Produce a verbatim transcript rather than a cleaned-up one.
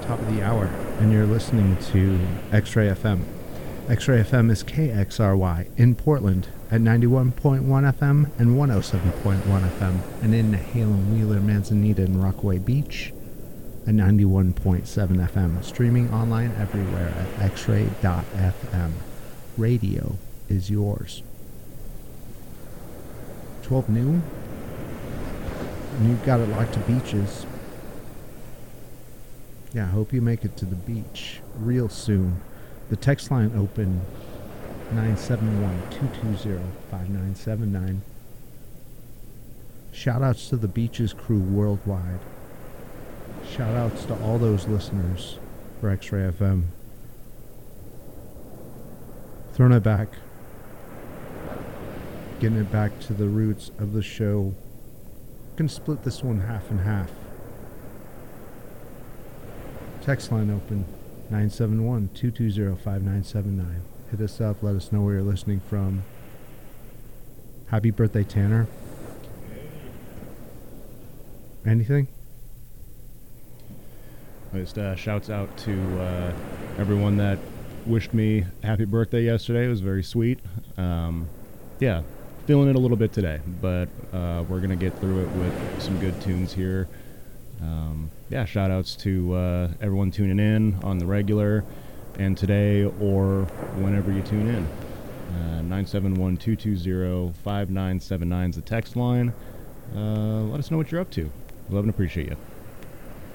top of the hour, and you're listening to X-Ray F M. X-Ray F M is K X R Y in Portland at ninety-one point one F M and one oh seven point one F M, and in Halem, Wheeler, Manzanita, and Rockaway Beach at ninety-one point seven F M. Streaming online everywhere at x ray dot f m. Radio is yours. twelve noon, and you've got it locked to beaches. Yeah, I hope you make it to the beach real soon. The text line open nine seven one, two two zero, five nine seven nine. Shoutouts to the Beaches crew worldwide. Shoutouts to all those listeners for X-Ray F M. Throwing it back. Getting it back to the roots of the show. Gonna split this one half and half. Text line open nine seven one, two two zero, five nine seven nine. Hit us up, let us know where you're listening from. Happy birthday, Tanner. Anything? Just uh, shouts out to uh, everyone that wished me happy birthday yesterday. It was very sweet. Um, yeah, feeling it a little bit today, but uh, we're going to get through it with some good tunes here. Um, yeah, shout outs to uh, everyone tuning in on the regular and today or whenever you tune in. Uh, nine seven one, two two zero, five nine seven nine is the text line. Uh, let us know what you're up to. Love and appreciate you.